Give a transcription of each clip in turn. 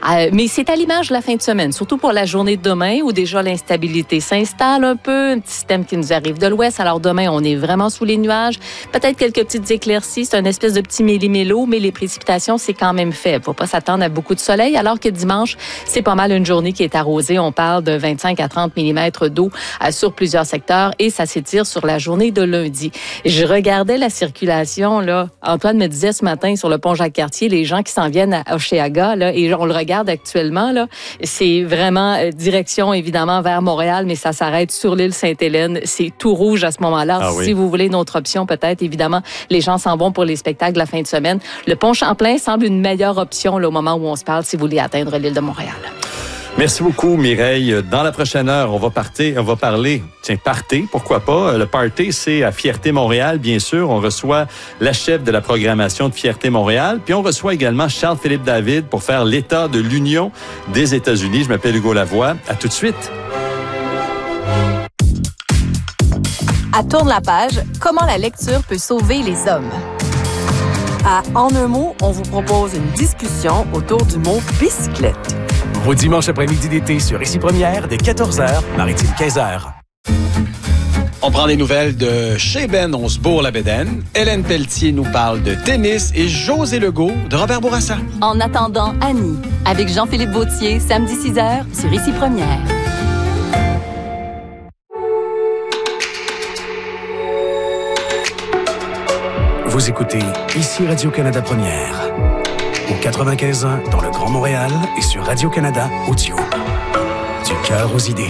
Mais c'est à l'image de la fin de semaine, surtout pour la journée de demain où déjà l'instabilité s'installe un peu, un petit système qui nous arrive de l'ouest. Alors demain, on est vraiment sous les nuages. Peut-être quelques petites éclaircies, c'est une espèce de petit méli-mélo, mais les précipitations, c'est quand même faible. Faut pas s'attendre à beaucoup de soleil, alors que dimanche, c'est pas mal une journée qui est arrosée. On parle de 25 à 30 mm d'eau sur plusieurs secteurs et ça s'étire sur la journée de lundi. Je regardais la circulation, là. Antoine me disait ce matin sur le pont Jacques-Cartier, les gens qui s'en viennent à Hochelaga, là, et on le regarde actuellement, là. C'est vraiment direction, évidemment, vers Montréal, mais ça s'arrête sur l'île Sainte-Hélène. C'est tout rouge à ce moment-là. Ah oui. Si vous voulez une autre option, peut-être, évidemment, les gens s'en vont pour les spectacles de la fin de semaine. Le pont Champlain semble une meilleure option, là, au moment où on se parle, si vous voulez atteindre l'île de Montréal. Merci beaucoup, Mireille. Dans la prochaine heure, on va parler, pourquoi pas. Le party, c'est à Fierté Montréal, bien sûr. On reçoit la chef de la programmation de Fierté Montréal. Puis on reçoit également Charles-Philippe David pour faire l'état de l'Union des États-Unis. Je m'appelle Hugo Lavoie. À tout de suite. À Tourne la page, comment la lecture peut sauver les hommes. À En un mot, on vous propose une discussion autour du mot bicyclette. Vos dimanches après-midi d'été sur Ici Première, dès 14h, Maritime 15h. On prend des nouvelles de chez Ben Onsbourg-la-Bédaine. Hélène Pelletier nous parle de tennis et José Legault de Robert Bourassa. En attendant Annie, avec Jean-Philippe Vautier, samedi 6h sur Ici Première. Vous écoutez Ici Radio-Canada Première. Au 95.1 dans le Grand Montréal et sur Radio-Canada Audio. Du cœur aux idées.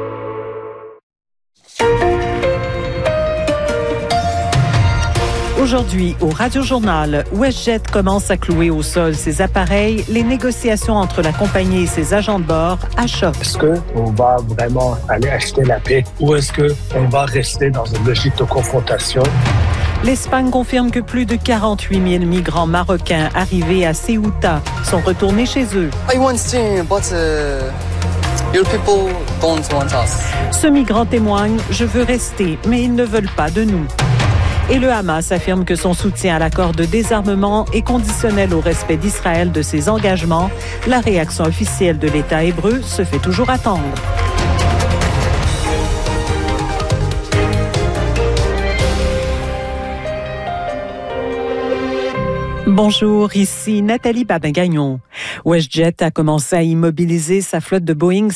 Aujourd'hui, au Radio-Journal, WestJet commence à clouer au sol ses appareils. Les négociations entre la compagnie et ses agents de bord achoppent. Est-ce qu'on va vraiment aller acheter la paix ou est-ce qu'on va rester dans une logique de confrontation? L'Espagne confirme que plus de 48 000 migrants marocains arrivés à Ceuta sont retournés chez eux. I want to stay, but your people don't want us. Ce migrant témoigne « Je veux rester, mais ils ne veulent pas de nous ». Et le Hamas affirme que son soutien à l'accord de désarmement est conditionnel au respect d'Israël de ses engagements. La réaction officielle de l'État hébreu se fait toujours attendre. Bonjour, ici Nathalie Babin-Gagnon. WestJet a commencé à immobiliser sa flotte de Boeing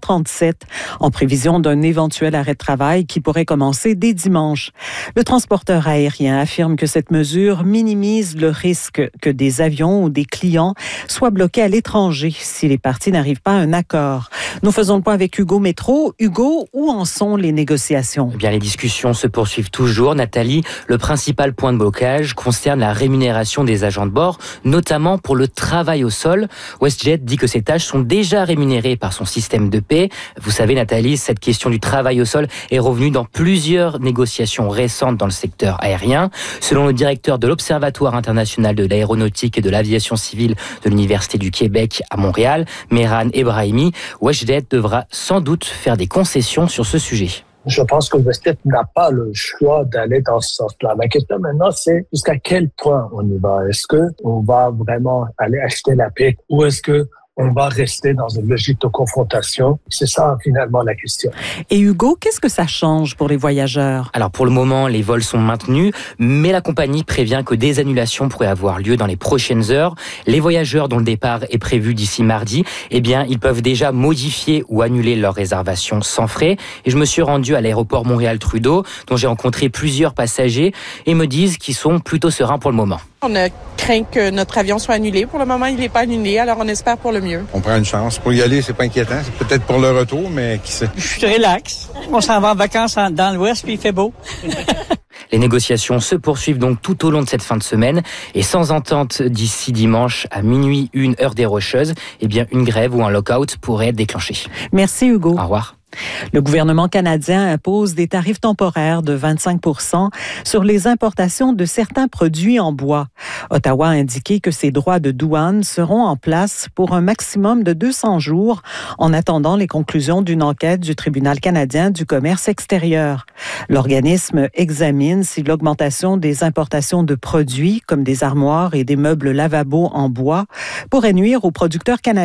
737 en prévision d'un éventuel arrêt de travail qui pourrait commencer dès dimanche. Le transporteur aérien affirme que cette mesure minimise le risque que des avions ou des clients soient bloqués à l'étranger si les parties n'arrivent pas à un accord. Nous faisons le point avec Hugo Métro. Hugo, où en sont les négociations? Eh bien, les discussions se poursuivent toujours, Nathalie. Le principal point de blocage concerne la rémunération des agents de bord, notamment pour le travail au sol. WestJet dit que ces tâches sont déjà rémunérées par son système de paie. Vous savez, Nathalie, cette question du travail au sol est revenue dans plusieurs négociations récentes dans le secteur aérien. Selon le directeur de l'Observatoire international de l'aéronautique et de l'aviation civile de l'Université du Québec à Montréal, Mehran Ebrahimi, WestJet devra sans doute faire des concessions sur ce sujet. Je pense que WestJet n'a pas le choix d'aller dans ce sens-là. La question maintenant, c'est jusqu'à quel point on y va. Est-ce qu'on va vraiment aller acheter la paix ou est-ce qu'on va rester dans une logique de confrontation? C'est ça, finalement, la question. Et Hugo, qu'est-ce que ça change pour les voyageurs? Alors, pour le moment, les vols sont maintenus, mais la compagnie prévient que des annulations pourraient avoir lieu dans les prochaines heures. Les voyageurs dont le départ est prévu d'ici mardi, eh bien, ils peuvent déjà modifier ou annuler leur réservation sans frais. Et je me suis rendu à l'aéroport Montréal-Trudeau, dont j'ai rencontré plusieurs passagers et me disent qu'ils sont plutôt sereins pour le moment. On a craint que notre avion soit annulé. Pour le moment, il n'est pas annulé, alors on espère pour le mieux. On prend une chance. Pour y aller, c'est pas inquiétant. C'est peut-être pour le retour, mais qui sait. Je suis relax. On s'en va en vacances dans l'Ouest, puis il fait beau. Les négociations se poursuivent donc tout au long de cette fin de semaine et sans entente d'ici dimanche à minuit, 1 heure des Rocheuses, eh bien une grève ou un lockout pourrait être déclenché. Merci Hugo. Au revoir. Le gouvernement canadien impose des tarifs temporaires de 25 % sur les importations de certains produits en bois. Ottawa a indiqué que ces droits de douane seront en place pour un maximum de 200 jours en attendant les conclusions d'une enquête du Tribunal canadien du commerce extérieur. L'organisme examine si l'augmentation des importations de produits comme des armoires et des meubles lavabo en bois pourrait nuire aux producteurs canadiens.